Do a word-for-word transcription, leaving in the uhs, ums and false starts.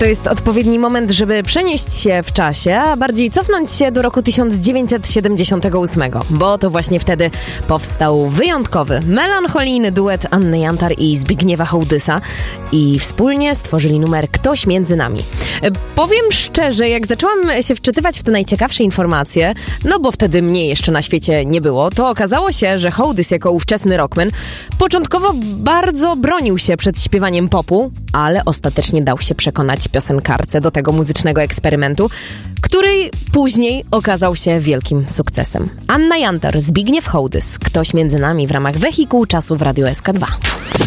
To jest odpowiedni moment, żeby przenieść się w czasie, a bardziej cofnąć się do roku tysiąc dziewięćset siedemdziesiątego ósmego, bo to właśnie wtedy powstał wyjątkowy, melancholijny duet Anny Jantar i Zbigniewa Hołdysa i wspólnie stworzyli numer Ktoś między nami. Powiem szczerze, jak zaczęłam się wczytywać w te najciekawsze informacje, no bo wtedy mnie jeszcze na świecie nie było, to okazało się, że Hołdys jako ówczesny rockman początkowo bardzo bronił się przed śpiewaniem popu, ale ostatecznie dał się przekonać piosenkarce do tego muzycznego eksperymentu, który później okazał się wielkim sukcesem. Anna Jantar, Zbigniew Hołdys, Ktoś między nami w ramach Wehikułu Czasu w Radiu S K dwa.